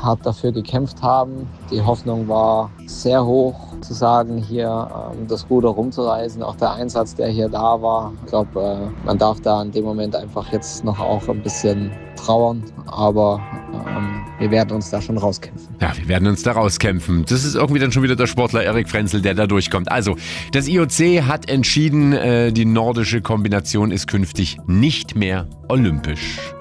hart dafür gekämpft haben. Die Hoffnung war sehr hoch, zu sagen, hier das Ruder rumzureißen. Auch der Einsatz, der hier da war. Ich glaube, man darf da in dem Moment einfach jetzt noch auch ein bisschen trauern. Aber wir werden uns da schon rauskämpfen. Ja, wir werden uns da rauskämpfen. Das ist irgendwie dann schon wieder der Sportler Erik Frenzel, der da durchkommt. Also, das IOC hat entschieden, die nordische Kombination ist künftig nicht mehr olympisch.